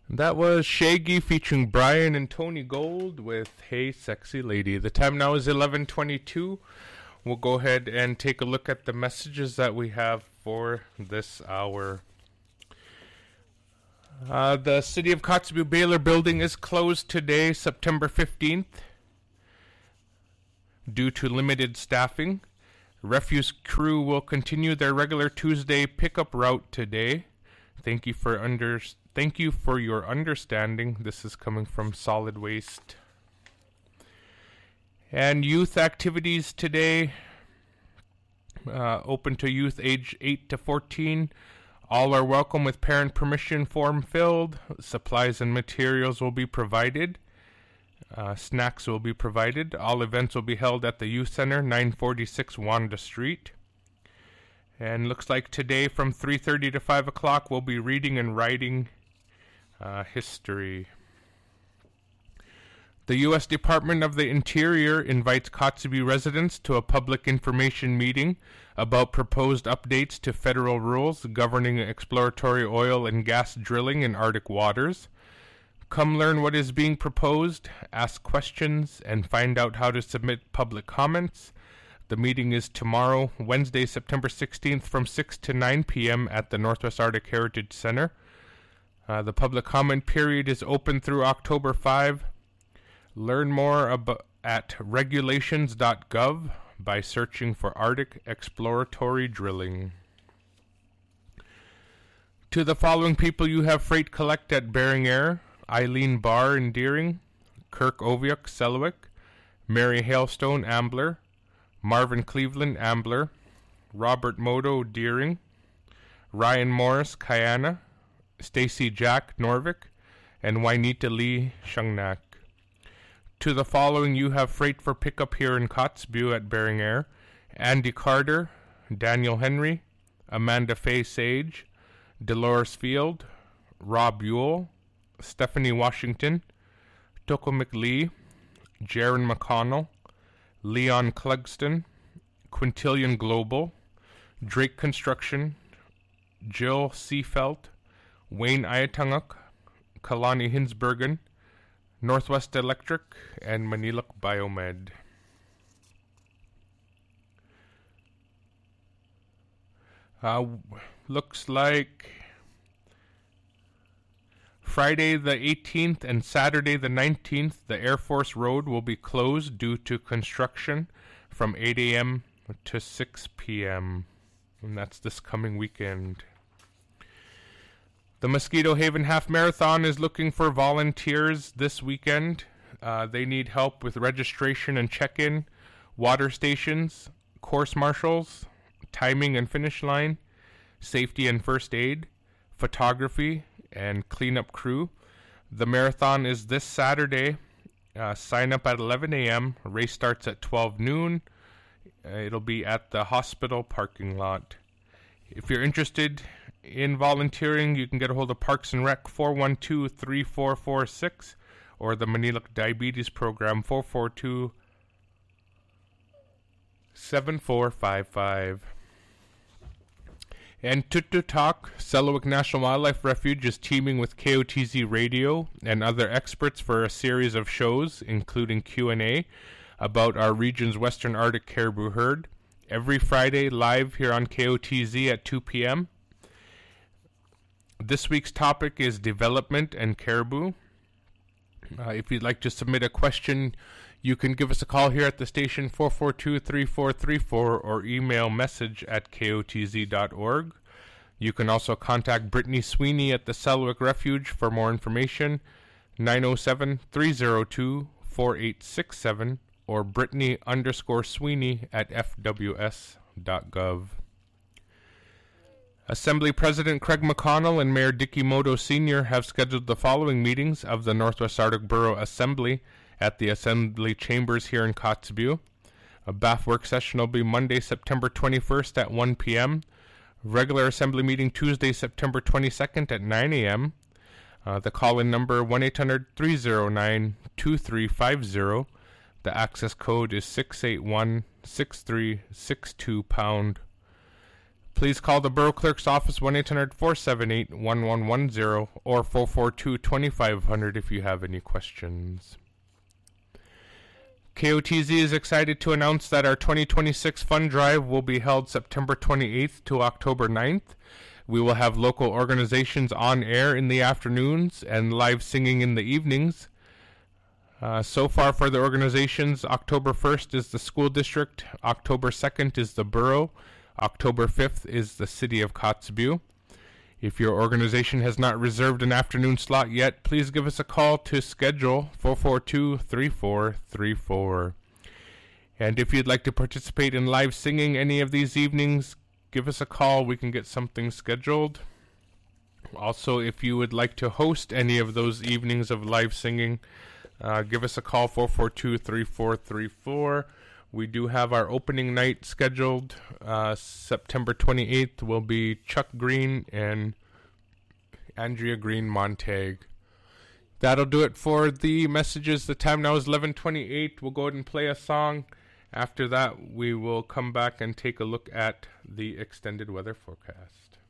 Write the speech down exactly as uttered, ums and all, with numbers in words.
That was Shaggy featuring Brian and Tony Gold with Hey Sexy Lady. The time now is eleven twenty-two. We'll go ahead and take a look at the messages that we have for this hour. Uh, the City of Kotzebue Baylor building is closed today, September fifteenth, due to limited staffing. Refuse crew will continue their regular Tuesday pickup route today. Thank you for under, thank you for your understanding. This is coming from Solid Waste. And youth activities today, uh, open to youth age eight to fourteen. All are welcome with parent permission form filled. Supplies and materials will be provided. Uh, snacks will be provided. All events will be held at the Youth Center, nine forty-six Wanda Street. And looks like today from three thirty to five o'clock we'll be reading and writing uh, history. The U S Department of the Interior invites Kotzebue residents to a public information meeting about proposed updates to federal rules governing exploratory oil and gas drilling in Arctic waters. Come learn what is being proposed, ask questions, and find out how to submit public comments. The meeting is tomorrow, Wednesday, September sixteenth, from six to nine p.m. at the Northwest Arctic Heritage Center. Uh, the public comment period is open through October fifth. Learn more about at regulations dot gov by searching for Arctic exploratory drilling. To the following people you have freight collect at Bering Air: Eileen Barr in Deering, Kirk Oviuk, Selwick, Mary Hailstone, Ambler, Marvin Cleveland, Ambler, Robert Moto, Deering, Ryan Morris, Kayana, Stacy Jack, Norvik, and Wainita Lee, Shungnak. To the following you have freight for pickup here in Kotzebue at Bering Air: Andy Carter, Daniel Henry, Amanda Faye Sage, Dolores Field, Rob Ewell, Stephanie Washington, Toko McLee, Jaron McConnell, Leon Clugston, Quintillion Global, Drake Construction, Jill Seafelt, Wayne Ayatunguk, Kalani Hinsbergen, Northwest Electric, and Maniluk Biomed. Uh, looks like Friday the eighteenth and Saturday the nineteenth, the Air Force Road will be closed due to construction from eight a.m. to six p.m. And that's this coming weekend. The Mosquito Haven Half Marathon is looking for volunteers this weekend. Uh, they need help with registration and check-in, water stations, course marshals, timing and finish line, safety and first aid, photography, and cleanup crew. The marathon is this Saturday. Uh, sign up at eleven a.m. Race starts at twelve noon. Uh, it'll be at the hospital parking lot. If you're interested in volunteering, you can get a hold of Parks and Rec four one two, three four four six or the Maniluk Diabetes Program four four two, seven four five five. And Tututak, Selawik National Wildlife Refuge, is teaming with K O T Z Radio and other experts for a series of shows, including Q and A, about our region's Western Arctic caribou herd, every Friday live here on K O T Z at two p.m. This week's topic is development and caribou. Uh, if you'd like to submit a question, you can give us a call here at the station four four two, three four three four or email message at K O T Z dot org. You can also contact Brittany Sweeney at the Selwick Refuge for more information, nine oh seven, three oh two, four eight six seven or Brittany underscore Sweeney at F W S dot gov. Assembly President Craig McConnell and Mayor Dicky Moto Senior have scheduled the following meetings of the Northwest Arctic Borough Assembly at the Assembly Chambers here in Kotzebue. A B A F work session will be Monday, September twenty-first at one p.m. Regular Assembly meeting Tuesday, September twenty-second at nine a.m. Uh, the call-in number one eight hundred, three oh nine, two three five oh. The access code is six eight one, six three six two pound. Please call the Borough Clerk's office one eight hundred four seven eight one one one zero or four four two two five zero zero if you have any questions. K O T Z is excited to announce that our twenty twenty-six fund drive will be held September twenty-eighth to October ninth. We will have local organizations on air in the afternoons and live singing in the evenings. Uh, so far for the organizations, October first is the school district, October second is the borough, October fifth is the city of Kotzebue. If your organization has not reserved an afternoon slot yet, please give us a call to schedule four four two, three four three four. And if you'd like to participate in live singing any of these evenings, give us a call. We can get something scheduled. Also, if you would like to host any of those evenings of live singing, uh, give us a call, four four two, three four three four. We do have our opening night scheduled. Uh, September twenty-eighth will be Chuck Green and Andrea Green Montag. That'll do it for the messages. The time now is eleven twenty-eight. We'll go ahead and play a song. After that, we will come back and take a look at the extended weather forecast.